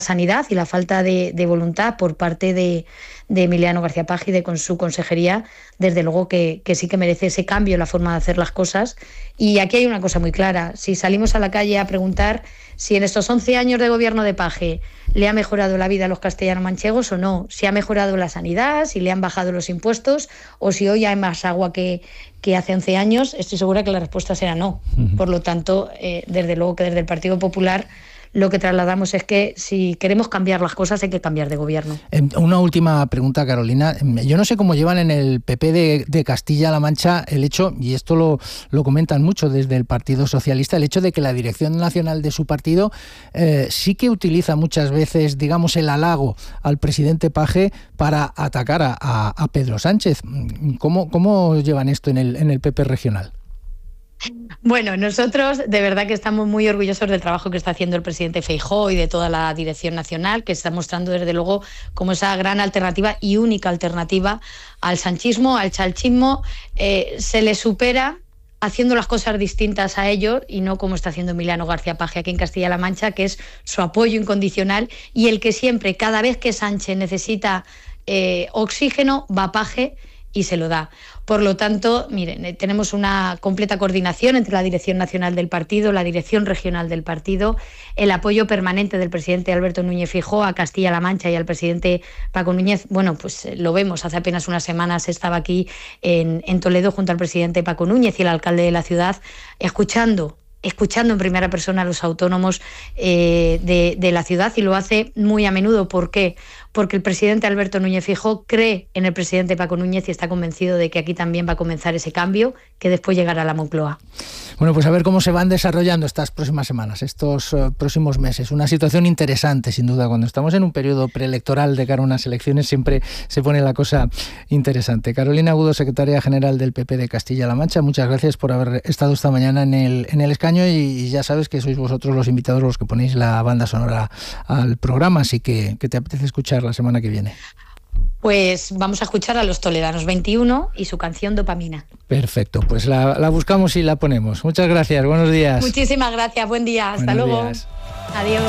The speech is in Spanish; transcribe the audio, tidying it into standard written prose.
sanidad y la falta de voluntad por parte de Emiliano García Paje y de con su consejería, desde luego que sí que merece ese cambio en la forma de hacer las cosas. Y aquí hay una cosa muy clara: si salimos a la calle a preguntar si en estos 11 años de gobierno de Paje le ha mejorado la vida a los castellano-manchegos o no, si ha mejorado la sanidad, si le han bajado los impuestos o si hoy hay más agua que hace 11 años, estoy segura que la respuesta será no. Por lo tanto, desde luego que desde el Partido Popular lo que trasladamos es que si queremos cambiar las cosas hay que cambiar de gobierno. Una última pregunta, Carolina. Yo no sé cómo llevan en el PP de Castilla-La Mancha el hecho, y esto lo comentan mucho desde el Partido Socialista, el hecho de que la dirección nacional de su partido sí que utiliza muchas veces, digamos, el halago al presidente Paje para atacar a Pedro Sánchez. ¿Cómo llevan esto en el PP regional? Bueno, nosotros de verdad que estamos muy orgullosos del trabajo que está haciendo el presidente Feijóo y de toda la dirección nacional, que está mostrando desde luego como esa gran alternativa y única alternativa al sanchismo, al chalchismo. Se le supera haciendo las cosas distintas a ellos y no como está haciendo Emiliano García Paje aquí en Castilla-La Mancha, que es su apoyo incondicional y el que siempre, cada vez que Sánchez necesita oxígeno, va a Paje y se lo da. Por lo tanto, miren, tenemos una completa coordinación entre la dirección nacional del partido, la dirección regional del partido, el apoyo permanente del presidente Alberto Núñez Feijóo a Castilla-La Mancha y al presidente Paco Núñez. Bueno, pues lo vemos, hace apenas unas semanas estaba aquí en Toledo junto al presidente Paco Núñez y el alcalde de la ciudad, escuchando en primera persona a los autónomos de la ciudad, y lo hace muy a menudo. ¿Por qué? Porque el presidente Alberto Núñez Feijóo cree en el presidente Paco Núñez y está convencido de que aquí también va a comenzar ese cambio que después llegará a la Moncloa. Bueno, pues a ver cómo se van desarrollando estas próximas semanas, estos próximos meses. Una situación interesante, sin duda. Cuando estamos en un periodo preelectoral de cara a unas elecciones siempre se pone la cosa interesante. Carolina Agudo, secretaria general del PP de Castilla-La Mancha, muchas gracias por haber estado esta mañana en el escaño, y ya sabes que sois vosotros los invitados los que ponéis la banda sonora al programa, así que te apetece escuchar la semana que viene. Pues vamos a escuchar a los Toledanos 21 y su canción Dopamina. Perfecto, pues la buscamos y la ponemos. Muchas gracias, buenos días. Muchísimas gracias, buen día, hasta luego. Adiós.